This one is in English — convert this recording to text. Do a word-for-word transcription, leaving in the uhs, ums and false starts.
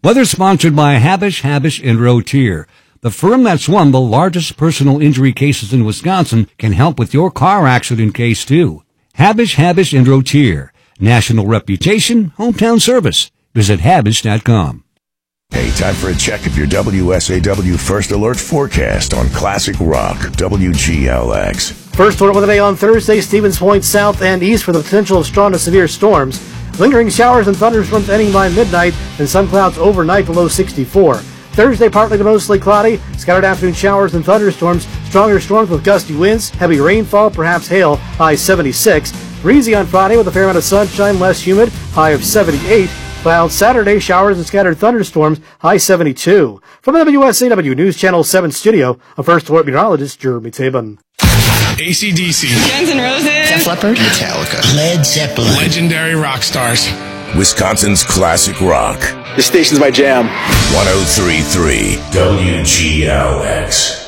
Weather sponsored by Habish, Habish and Rotier. The firm that's won the largest personal injury cases in Wisconsin can help with your car accident case, too. Habish, Habish and Rotier. National reputation, hometown service. Visit Habish dot com. Hey, time for a check of your W S A W First Alert forecast on Classic Rock, W G L X. First alert weather day on Thursday, Stevens Point south and east for the potential of strong to severe storms. Lingering showers and thunderstorms ending by midnight, and some clouds overnight below sixty-four. Thursday, partly to mostly cloudy, scattered afternoon showers and thunderstorms, stronger storms with gusty winds, heavy rainfall, perhaps hail, high seventy-six. Breezy on Friday with a fair amount of sunshine, less humid, high of seventy-eight. Clouds Saturday, showers and scattered thunderstorms, high seventy-two. From the W S A W News Channel seven studio, a First Alert meteorologist, Jeremy Tabin. A C D C. Guns N' Roses. Def Leppard. Metallica. Led Zeppelin. Legendary rock stars. Wisconsin's Classic Rock. This station's my jam. one oh three point three W G L X.